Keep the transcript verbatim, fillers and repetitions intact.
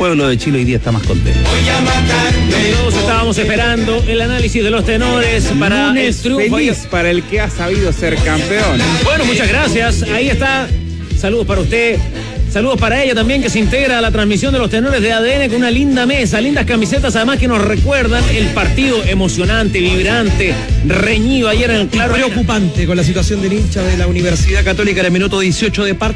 pueblo de Chile hoy día está más contento. Todos estábamos esperando el análisis de los tenores para Lunes el triunfo. feliz para el que ha sabido ser campeón. Bueno, muchas gracias. Ahí está. Saludos para usted. Saludos para ella también, que se integra a la transmisión de los tenores de A D N con una linda mesa, lindas camisetas, además que nos recuerdan el partido emocionante, vibrante, reñido ayer en el Claro. Preocupante con la situación del hincha de la Universidad Católica en el minuto dieciocho de partido.